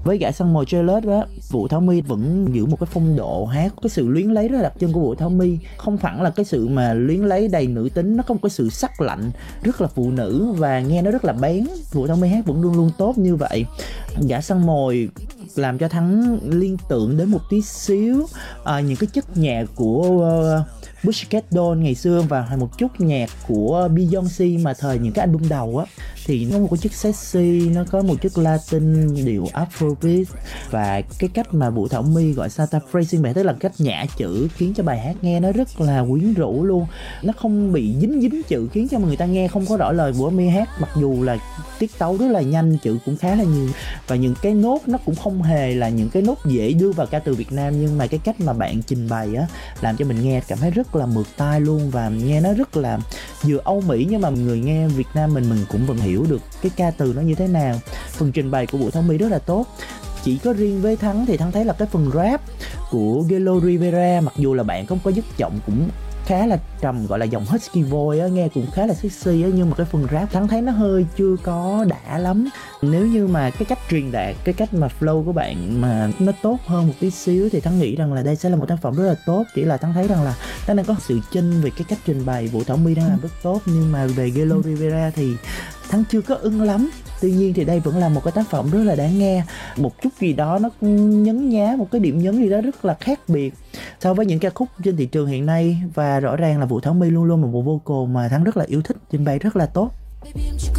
Với Gã Săn Mồi Jealous á, Vũ Thảo My vẫn giữ một cái phong độ hát, cái sự luyến lấy rất là đặc trưng của Vũ Thảo My, không phẳng là cái sự mà luyến lấy đầy nữ tính, nó có một cái sự sắc lạnh rất là phụ nữ và nghe nó rất là bén. Vũ Thảo My hát vẫn luôn luôn tốt như vậy. Gã Săn Mồi làm cho Thắng liên tưởng đến một tí xíu những cái chất nhạc của Pussycat Dolls ngày xưa và một chút nhạc của Beyoncé mà thời những cái album đầu á, thì nó có một cái chất sexy, nó có một chút Latin, điệu Afrobeat, và cái cách mà Vũ Thảo My gọi sao ta, phrasing bài, tức là cách nhả chữ khiến cho bài hát nghe nó rất là quyến rũ luôn, nó không bị dính chữ khiến cho người ta nghe không có rõ lời Vũ Thảo My hát, mặc dù là tiết tấu rất là nhanh, chữ cũng khá là nhiều và những cái nốt nó cũng không hề là những cái nốt dễ đưa vào ca từ Việt Nam, nhưng mà cái cách mà bạn trình bày á làm cho mình nghe cảm thấy rất là mượt tai luôn, và nghe nó rất là vừa Âu Mỹ nhưng mà người nghe Việt Nam mình cũng vẫn hiểu được cái ca từ nó như thế nào. Phần trình bày của Vũ Thảo My rất là tốt. Chỉ có riêng với Thắng thì Thắng thấy là cái phần rap của Gelo Rivera, mặc dù là bạn không có dứt giọng cũng khá là trầm, gọi là giọng husky voice á, nghe cũng khá là sexy á, nhưng mà cái phần rap Thắng thấy nó hơi chưa có đã lắm. Nếu như mà cái cách truyền đạt, cái cách mà flow của bạn mà nó tốt hơn một tí xíu thì Thắng nghĩ rằng là đây sẽ là một tác phẩm rất là tốt. Chỉ là Thắng thấy rằng là nó đang có sự chênh về cái cách trình bày, Vũ Thảo My đang làm rất tốt, nhưng mà về Gelo Rivera thì Thắng chưa có ưng lắm. Tuy nhiên thì đây vẫn là một cái tác phẩm rất là đáng nghe, một chút gì đó nó nhấn nhá, một cái điểm nhấn gì đó rất là khác biệt so với những ca khúc trên thị trường hiện nay, và rõ ràng là Vũ Thảo My luôn luôn là một vocal mà Thắng rất là yêu thích, trình bày rất là tốt.